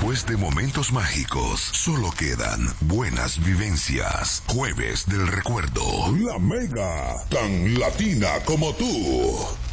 Después de momentos mágicos, solo quedan buenas vivencias. Jueves del recuerdo. La Mega, tan latina como tú.